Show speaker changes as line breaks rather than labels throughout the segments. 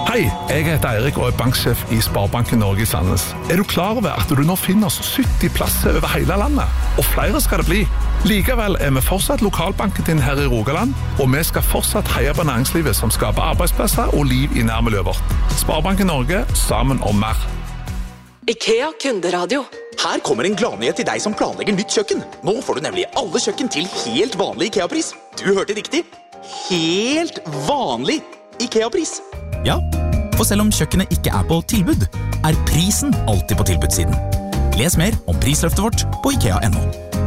Hei, jeg heter Eirik og banksjef I Sparebanken Norge I Sandnes. Du klar over at du nå finner oss 70 plasser over hele landet? Og flere skal det bli. Likevel vi fortsatt lokalbanken din her I Rogaland, og vi skal fortsatt heie på næringslivet som skaper arbeidsplasser og liv I nærmiljøet vårt. Sparebanken Norge, sammen om mer.
IKEA Kunderadio.
Her kommer en gladnyhet til deg som planlegger nytt kjøkken. Nå får du nemlig alle kjøkken til helt vanlig IKEA-pris. Du hørte riktig. Helt vanlig IKEA-pris.
Ja, for selv om kjøkkenet ikke på tilbud, prisen alltid på tilbudssiden. Les mer om prisløftet vårt på IKEA.no.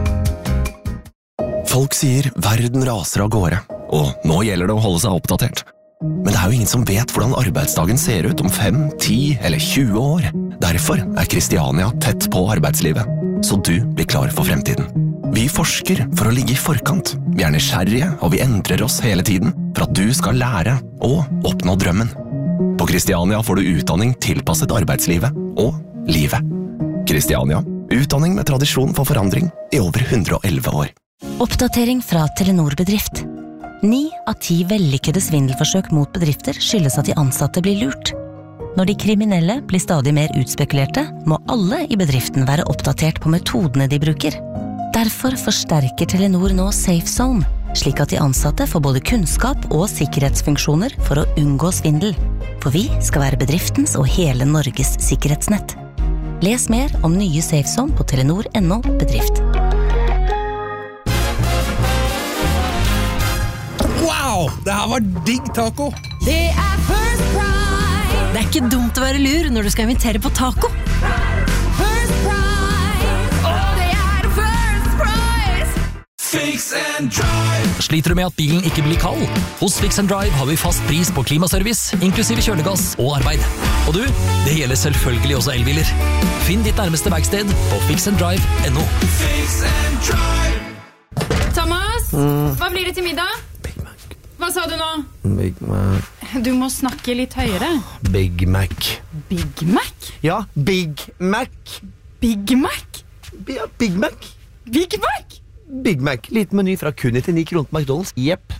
Folk sier verden raser av gårde, og nå gjelder det å holde seg oppdatert. Men det jo ingen som vet hvordan arbeidsdagen ser ut om 5, 10 eller 20 år. Derfor Kristiania tett på arbeidslivet, så du blir klar for fremtiden. Vi forsker for å ligge I forkant. Vi nysgjerrige, og vi endrer oss hele tiden for at du skal lære og oppnå drømmen. På Kristiania får du utdanning tilpasset arbeidslivet og livet. Kristiania, utdanning med tradisjon for forandring I over 111 år.
Oppdatering fra Telenor Bedrift. 9 av 10 vellykkede svindelforsøk mot bedrifter skyldes at de ansatte blir lurt. Når de kriminelle blir stadig mer utspekulerte, må alle I bedriften være oppdatert på metodene de bruker. Derfor forsterker Telenor nå Safe Zone, slik at de ansatte får både kunnskap og sikkerhetsfunksjoner for å unngå svindel. For vi skal være bedriftens og hele Norges sikkerhetsnett. Les mer om nye Safe Zone på Telenor.no bedrift.
Wow, det her var digg taco.
Det First Price. Det ikke dumt å være lur når du skal invitere på taco. First Price. Det First Price.
Fix and Drive. Sliter du med at bilen ikke blir kald? Hos Fix and Drive har vi fast pris på klimaservice, inklusive kjølegass og arbeid. Og du, det gjelder selvfølgelig også elbiler. Finn ditt nærmeste verksted på fixanddrive.no. Fix and Drive.
Thomas, hva blir det til middag? Hva sa du nå?
Big Mac.
Du må snakke litt høyere.
Big Mac.
Big Mac?
Ja, Big Mac.
Big Mac?
Ja, Big Mac.
Big Mac?
Big Mac. Liten meny fra kun 99 kroner på McDonald's. Jepp.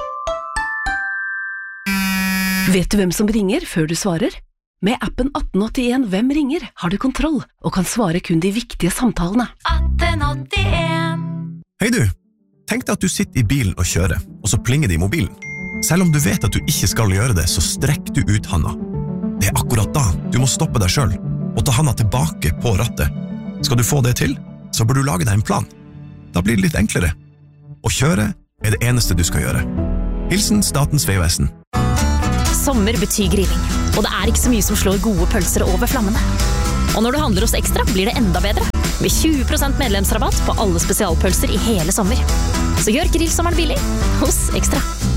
Vet du hvem som ringer før du svarer? Med appen 1881 Hvem ringer har du kontroll og kan svare kun de viktige samtalene.
1881.
Hei du! Tenk deg at du sitter I bilen og kjører, og så plinger det I mobilen. Selv om du vet at du ikke skal gjøre det, så strekk du ut handa. Det akkurat da du må stoppe deg selv, og ta handa tilbake på rattet. Skal du få det til, så bør du lage deg en plan. Da blir det litt enklere. Å kjøre det eneste du skal gjøre. Hilsen Statens vegvesen.
Sommer betyr grilling, og det ikke så mye som slår gode pølser over flammene. Og når du handler hos Ekstra, blir det enda bedre. Med 20% medlemsrabatt på alle spesialpølser I hele sommer. Så gjør grillsommeren billig hos Ekstra.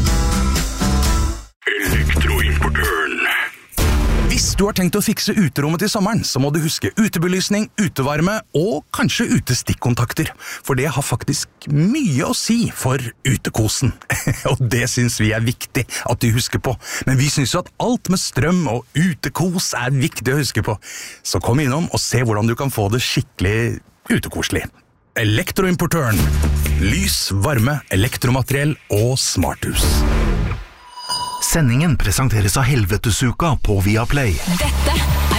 Elektroimportøren. Hvis du har tenkt å fikse uterommet til sommeren, så må du huske utebelysning, utevarme og kanskje utestikkontakter. For det har faktisk mye å si for utekosen. Og det synes vi viktig at du husker på. Men vi synes jo at alt med strøm og utekos viktig å huske på. Så kom innom og se hvordan du kan få det skikkelig utekoselig. Elektroimportøren. Lys, varme, elektromateriell og smarthus.
Sendingen presenteres av Helvetesuka på Viaplay.
Dette